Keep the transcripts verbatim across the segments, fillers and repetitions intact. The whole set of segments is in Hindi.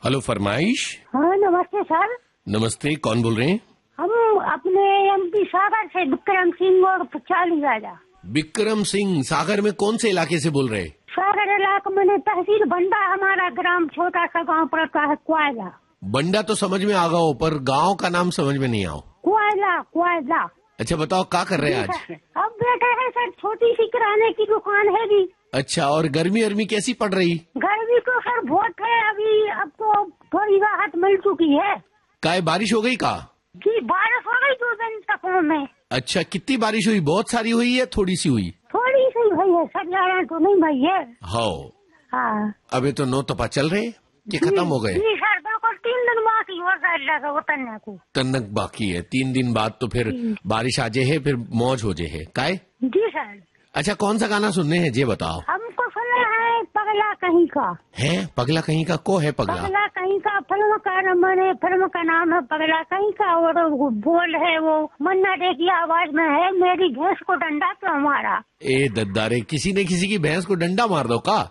हेलो, फरमाइश। हाँ नमस्ते सर। नमस्ते, कौन बोल रहे हैं? हम अपने एमपी सागर से विक्रम सिंह और चाली राजा। विक्रम सिंह, सागर में कौन से इलाके से बोल रहे हैं? सागर इलाके में तहसील बंडा, हमारा ग्राम छोटा सा गांव पड़ता है कोयला। बंडा तो समझ में आ गया, पर गांव का नाम समझ में नहीं आओ। कोयला कोयला। अच्छा बताओ, क्या कर रहे हैं आज? अब बैठे हैं सर, छोटी सी किराने की दुकान है जी। अच्छा, और गर्मी गर्मी कैसी पड़ रही? गर्मी तो सर बहुत है, अभी अब तो थोड़ी राहत मिल चुकी है। काय बारिश हो गई का? जी बारिश हो गई दो दिन तक में। अच्छा, कितनी बारिश हुई? बहुत सारी हुई है थोड़ी सी हुई? थोड़ी सी हुई है सर, ज्यादा तो नहीं भाई है। हाँ हाँ, अभी तो नौ तपा चल रहे कि खत्म हो गए? जी सर बिल्कुल, तीन दिन बाकी हो गए उतरने को। तन्नक बाकी है, तीन दिन बाद तो फिर बारिश आ जाए है, फिर मौज हो जाए है। काय? जी सर। अच्छा, कौन सा गाना सुनने हैं ये बताओ? हमको सुना है पगला कहीं का। है पगला कहीं का? को है पगला? पगला कहीं का फिल्म का मैंने फिल्म का नाम है पगला कहीं का, और वो बोल है वो मन्ना डे की आवाज में है, मेरी भैंस को डंडा क्यों मारा। ए दद्दारे, किसी ने किसी की भैंस को डंडा मार दो का?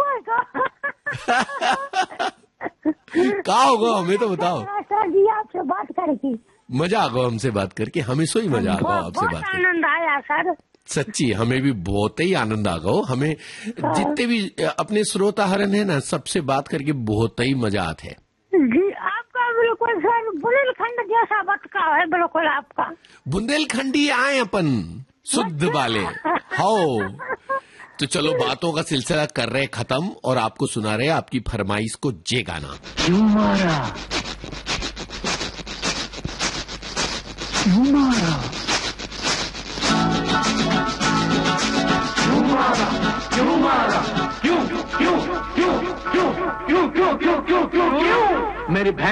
का होगा हमें तो बताओ। सर जी आपसे बात करके मजा आ गया, हमसे बात करके हमें सोई मजा आ गया आपसे बात करके। आनंद आया सर, सच्ची हमें भी बहुत ही आनंद आ गया। हमें जितने भी अपने श्रोता हरन है ना, सबसे बात करके बहुत ही मजा आता है जी। आपका बिल्कुल सर बुंदेलखंड जैसा बतका है, बिल्कुल आपका। बुंदेलखंडी आए अपन शुद्ध वाले। हाओ, तो चलो बातों का सिलसिला कर रहे खत्म और आपको सुना रहे आपकी फरमाइश को जे गाना। क्यों मारा क्यों मारा क्यों मारा क्यों मारा क्यों क्यों क्यों क्यों क्यों क्यों क्यों क्यों क्यों मेरी